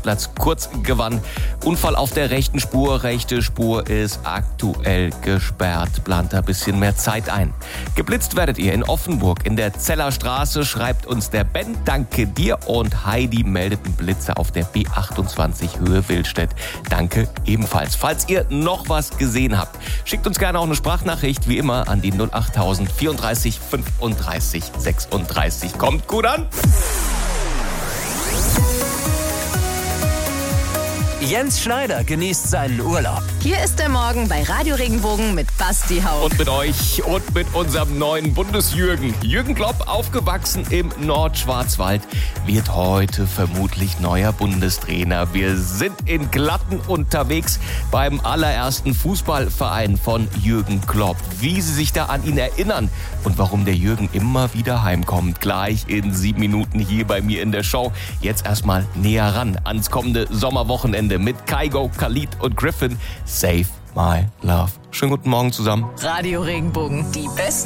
Trainingsplatz kurz gewann. Unfall auf der rechten Spur. Rechte Spur ist aktuell gesperrt. Plant da ein bisschen mehr Zeit ein. Geblitzt werdet ihr in Offenburg in der Zeller Straße, schreibt uns der Ben. Danke dir. Und Heidi meldet einen Blitzer auf der B28 Höhe Wildstedt. Danke ebenfalls. Falls ihr noch was gesehen habt, schickt uns gerne auch eine Sprachnachricht, wie immer, an die 08000 34 35 36. Kommt gut an! Jens Schneider genießt seinen Urlaub. Hier ist der Morgen bei Radio Regenbogen mit Basti Hauch. Und mit euch und mit unserem neuen Bundesjürgen. Jürgen Klopp, aufgewachsen im Nordschwarzwald, wird heute vermutlich neuer Bundestrainer. Wir sind in Glatten unterwegs beim allerersten Fußballverein von Jürgen Klopp. Wie Sie sich da an ihn erinnern und warum der Jürgen immer wieder heimkommt, gleich in 7 Minuten hier bei mir in der Show. Jetzt erstmal näher ran ans kommende Sommerwochenende mit Kygo, Khalid und Griffin. Save My Love. Schönen guten Morgen zusammen. Radio Regenbogen, die besten